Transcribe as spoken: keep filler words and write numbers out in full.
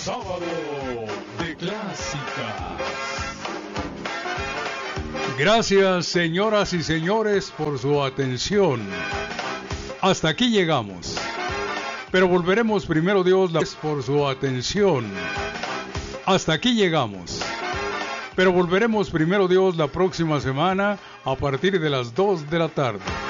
Sábado de Clásicas. Gracias, señoras y señores, por su atención. Hasta aquí llegamos. Pero volveremos primero Dios la... por su atención. Hasta aquí llegamos. Pero volveremos primero Dios la próxima semana a partir de las dos de la tarde.